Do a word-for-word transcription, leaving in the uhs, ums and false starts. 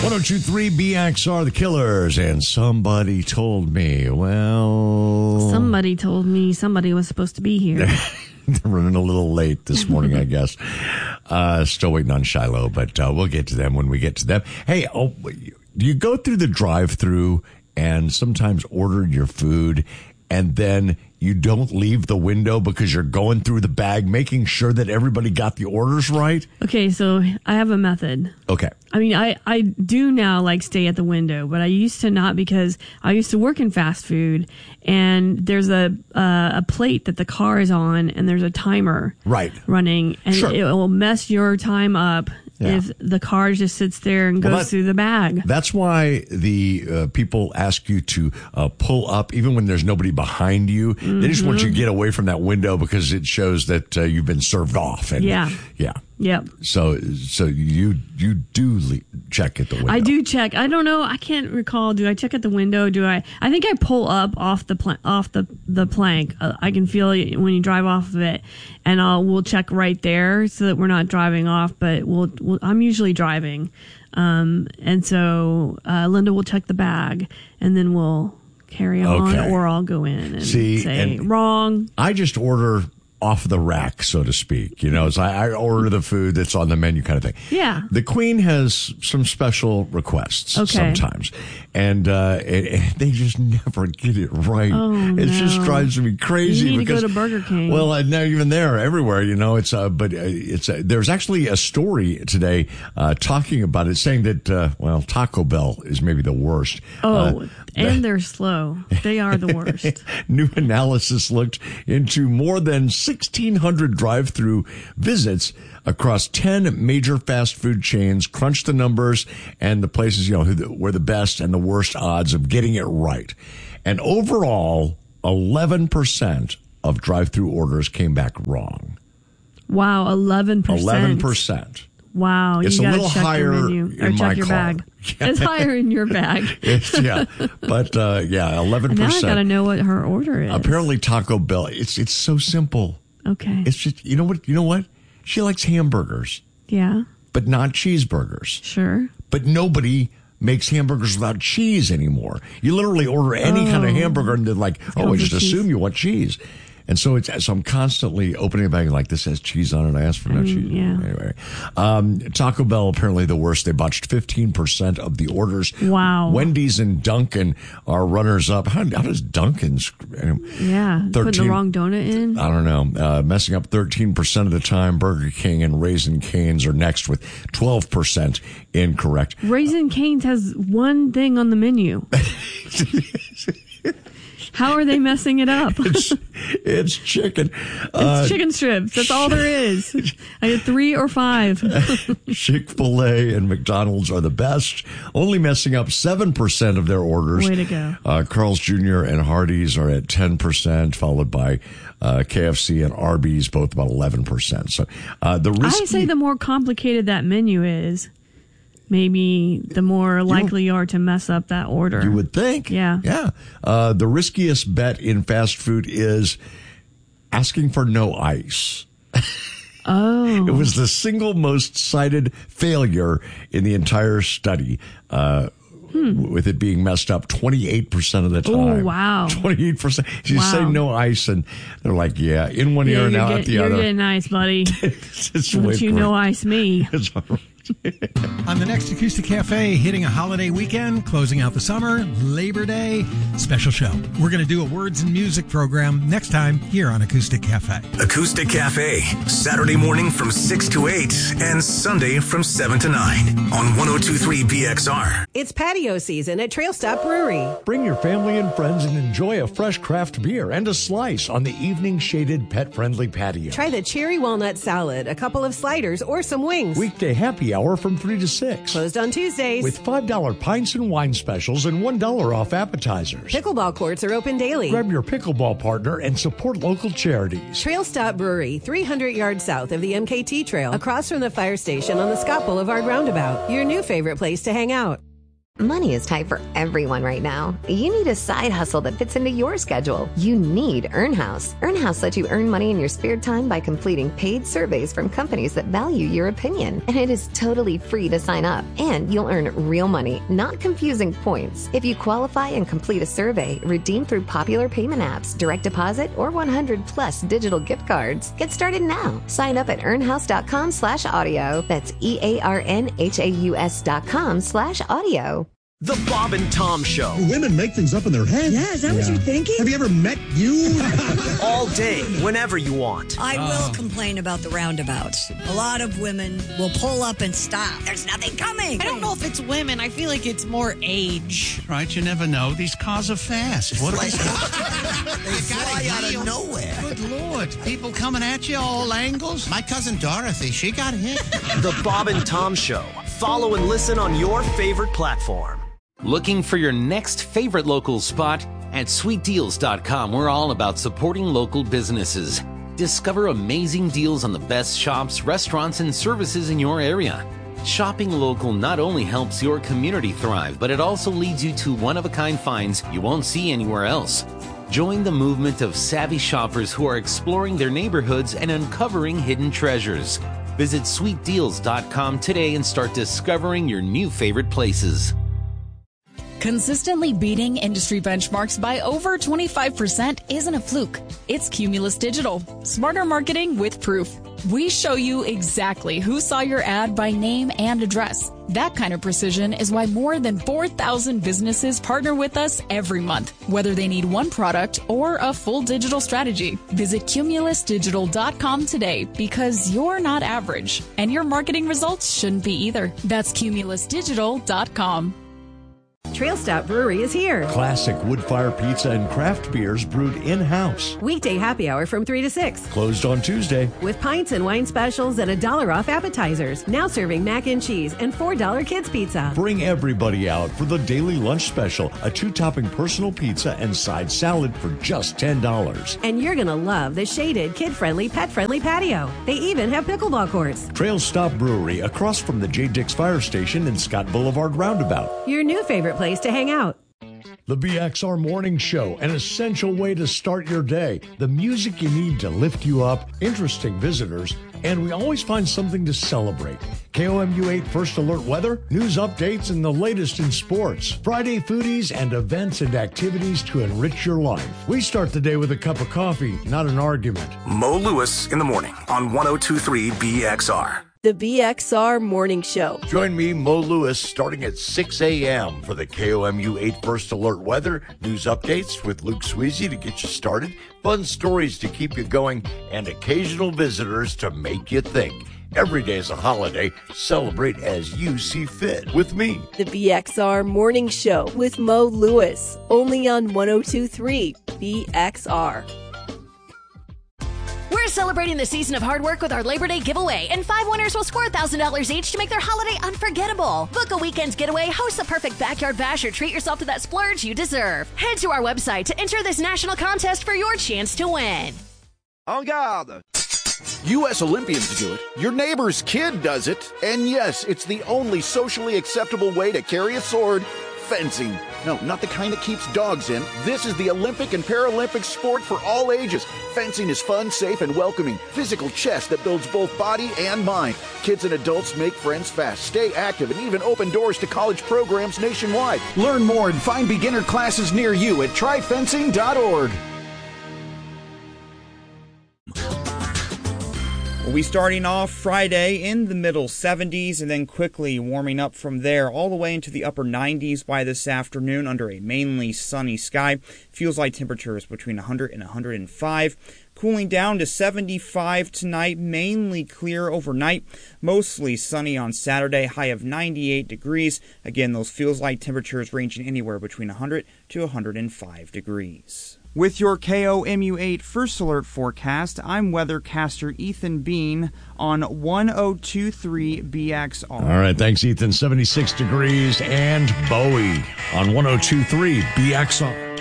one oh two point three B X R, The Killers, and Somebody Told Me. Well... Somebody told me somebody was supposed to be here. They're running a little late this morning, I guess. Uh, still waiting on Shiloh, but uh, we'll get to them when we get to them. Hey, oh, do you go through the drive-thru and sometimes order your food and then you don't leave the window because you're going through the bag, making sure that everybody got the orders right? Okay, so I have a method. Okay. I mean, I, I do now like stay at the window, but I used to not because I used to work in fast food and there's a uh, a plate that the car is on and there's a timer right. running and sure. it will mess your time up. Yeah. If the car just sits there and goes well, that, through the bag. That's why the uh, people ask you to uh, pull up, even when there's nobody behind you. Mm-hmm. They just want you to get away from that window because it shows that uh, you've been served off. And, yeah. Yeah. Yep. So, so you you do le- check at the window. I do check. I don't know. I can't recall. Do I check at the window? Do I? I think I pull up off the pl- off the the plank. Uh, I can feel it when you drive off of it, and I'll we'll check right there so that we're not driving off. But we'll, we'll I'm usually driving, um, and so uh, Linda will check the bag, and then we'll carry on, okay. or I'll go in and See, say and wrong. I just order off the rack, so to speak. You know, so I, I order the food that's on the menu kind of thing. Yeah. The Queen has some special requests okay. sometimes. And, uh, and, and they just never get it right. Oh, it no. just drives me crazy. You need because, to go to Burger King. Well, uh, not even there, everywhere, you know, it's, uh, but uh, it's, uh, there's actually a story today, uh, talking about it, saying that, uh, well, Taco Bell is maybe the worst. Oh, uh, and they're slow. They are the worst. New analysis looked into more than sixteen hundred drive-through visits across ten major fast food chains, crunched the numbers and the places, you know, who were the best and the worst odds of getting it right. And overall, eleven percent of drive-through orders came back wrong. Wow, eleven percent. eleven percent. Wow, it's you a gotta little check higher your menu, or in check my your car. bag. It's higher in your bag. It's, yeah, but uh, yeah, eleven percent. Now I gotta know what her order is. Apparently, Taco Bell. It's it's so simple. Okay. It's just you know what you know what she likes hamburgers. Yeah. But not cheeseburgers. Sure. But nobody makes hamburgers without cheese anymore. You literally order any oh. kind of hamburger and they're like, oh, I just cheese. assume you want cheese. And so it's so I'm constantly opening a bag like, this has cheese on it. I asked for no um, cheese. Yeah. Anyway, um, Taco Bell apparently the worst. They botched fifteen percent of the orders. Wow. Wendy's and Dunkin' are runners up. How, how does Dunkin's? Yeah, thirteen, putting the wrong donut in. I don't know. Uh, messing up thirteen percent of the time. Burger King and Raising Cane's are next with twelve percent incorrect. Raising Cane's has one thing on the menu. How are they messing it up? It's, it's chicken. It's uh, chicken strips. That's all there is. I had three or five. Chick-fil-A and McDonald's are the best, only messing up seven percent of their orders. Way to go. Uh, Carl's Junior and Hardee's are at ten percent, followed by uh, K F C and Arby's, both about eleven percent. So uh, the risky- I say the more complicated that menu is, maybe the more likely you are to mess up that order. You would think. Yeah. Yeah. Uh, the riskiest bet in fast food is asking for no ice. Oh. It was the single most cited failure in the entire study, uh, hmm. with it being messed up twenty-eight percent of the time. Oh, wow. twenty-eight percent. You wow. say no ice, and they're like, yeah, in one yeah, ear and out get, at the you're other. You're getting ice, buddy. Don't you know ice me. It's all right. On the next Acoustic Cafe, hitting a holiday weekend, closing out the summer, Labor Day, special show. We're going to do a words and music program next time here on Acoustic Cafe. Acoustic Cafe, Saturday morning from six to eight and Sunday from seven to nine on one oh two point three B X R. It's patio season at Trail Stop Brewery. Bring your family and friends and enjoy a fresh craft beer and a slice on the evening shaded pet-friendly patio. Try the cherry walnut salad, a couple of sliders, or some wings. Weekday happy hour from three to six. Closed on Tuesdays. With five dollar pints and wine specials and one dollar off appetizers. Pickleball courts are open daily. Grab your pickleball partner and support local charities. Trail Stop Brewery, three hundred yards south of the M K T Trail, across from the fire station on the Scott Boulevard roundabout. Your new favorite place to hang out. Money is tight for everyone right now. You need a side hustle that fits into your schedule. You need EarnHouse. EarnHouse lets you earn money in your spare time by completing paid surveys from companies that value your opinion. And it is totally free to sign up. And you'll earn real money, not confusing points. If you qualify and complete a survey, redeem through popular payment apps, direct deposit, or one hundred plus digital gift cards. Get started now. Sign up at earnhouse.com slash audio. That's E-A-R-N-H-A-U-S dot com slash audio. The Bob and Tom Show. Women make things up in their heads. Yeah, is that yeah. what you're thinking? Have you ever met you? All day, whenever you want. I uh, will complain about the roundabouts. A lot of women will pull up and stop. There's nothing coming. I don't know if it's women. I feel like it's more age. Right, you never know. These cars are fast. What are they? They fly out of nowhere. Good Lord. People coming at you all angles. My cousin Dorothy, she got hit. The Bob and Tom Show. Follow and listen on your favorite platform. Looking for your next favorite local spot? At sweet deals dot com, we're all about supporting local businesses. Discover amazing deals on the best shops, restaurants, and services in your area. Shopping local not only helps your community thrive, but it also leads you to one-of-a-kind finds you won't see anywhere else. Join the movement of savvy shoppers who are exploring their neighborhoods and uncovering hidden treasures. Visit sweet deals dot com today and start discovering your new favorite places. Consistently beating industry benchmarks by over twenty-five percent isn't a fluke. It's Cumulus Digital. Smarter marketing with proof. We show you exactly who saw your ad by name and address. That kind of precision is why more than four thousand businesses partner with us every month, whether they need one product or a full digital strategy. Visit cumulus digital dot com today because you're not average, and your marketing results shouldn't be either. That's cumulus digital dot com. Trail Stop Brewery is here. Classic wood-fire pizza and craft beers brewed in-house. Weekday happy hour from three to six. Closed on Tuesday. With pints and wine specials and a dollar off appetizers. Now serving mac and cheese and four dollar kids pizza. Bring everybody out for the daily lunch special. A two-topping personal pizza and side salad for just ten dollars. And you're going to love the shaded, kid-friendly, pet-friendly patio. They even have pickleball courts. Trail Stop Brewery across from the J. Dix Fire Station and Scott Boulevard Roundabout. Your new favorite place to hang out. The B X R Morning Show, an essential way to start your day. The music you need to lift you up, interesting visitors, and we always find something to celebrate. K O M U eight First Alert weather, news updates, and the latest in sports. Friday foodies and events and activities to enrich your life. We start the day with a cup of coffee, not an argument. Mo Lewis in the morning on one oh two three B X R. The B X R Morning Show. Join me, Mo Lewis, starting at six a.m. for the K O M U eight First Alert weather, news updates with Luke Sweezy to get you started, fun stories to keep you going, and occasional visitors to make you think. Every day is a holiday. Celebrate as you see fit with me. The B X R Morning Show with Mo Lewis, only on one oh two three B X R. We're celebrating the season of hard work with our Labor Day giveaway, and five winners will score one thousand dollars each to make their holiday unforgettable. Book a weekend's getaway, host the perfect backyard bash, or treat yourself to that splurge you deserve. Head to our website to enter this national contest for your chance to win. En garde! U S Olympians do it, your neighbor's kid does it, and yes, it's the only socially acceptable way to carry a sword. Fencing. No, not the kind that keeps dogs in. This is the Olympic and Paralympic sport for all ages. Fencing is fun, safe, and welcoming. Physical chess that builds both body and mind. Kids and adults make friends fast, stay active, and even open doors to college programs nationwide. Learn more and find beginner classes near you at try fencing dot org. We'll be starting off Friday in the middle seventies and then quickly warming up from there all the way into the upper nineties by this afternoon under a mainly sunny sky. Feels like temperatures between one hundred and one hundred five. Cooling down to seventy-five tonight, mainly clear overnight. Mostly sunny on Saturday, high of ninety-eight degrees. Again, those feels like temperatures ranging anywhere between one hundred to one hundred five degrees. With your K O M U eight First Alert forecast, I'm weathercaster Ethan Bean on one oh two three B X R. All right, thanks, Ethan. seventy-six degrees and Bowie on one oh two three B X R.